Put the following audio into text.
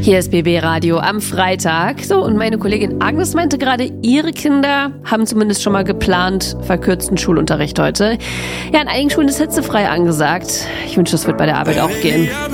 Hier ist BB Radio am Freitag. So, und meine Kollegin Agnes meinte gerade, ihre Kinder haben zumindest schon mal geplant, verkürzten Schulunterricht heute. Ja, an einigen Schulen ist hitzefrei angesagt. Ich wünsche, das wird bei der Arbeit auch gehen.